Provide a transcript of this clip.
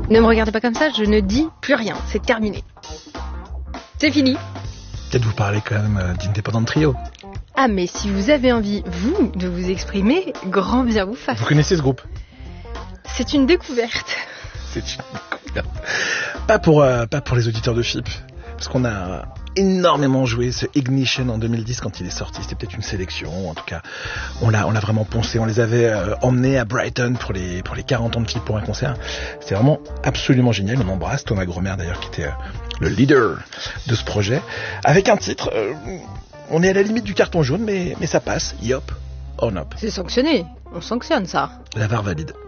Ne me regardez pas comme ça, je ne dis plus rien, c'est terminé. C'est fini. Peut-être vous parlez quand même d'Independent Trio. Ah mais si vous avez envie, vous, de vous exprimer, grand bien vous fasse. Vous connaissez ce groupe? C'est une découverte. C'est une découverte. Pas pour les auditeurs de FIP, parce qu'on a énormément joué ce Ignition en 2010 quand il est sorti. C'était peut-être une sélection, en tout cas, on l'a vraiment poncé. On les avait emmenés à Brighton pour les 40 ans de FIP pour un concert. C'était vraiment absolument génial. On embrasse Thomas Gromer d'ailleurs, qui était le leader de ce projet, avec un titre. On est à la limite du carton jaune, mais ça passe. Yop, on up. C'est sanctionné, on sanctionne ça. La VAR valide.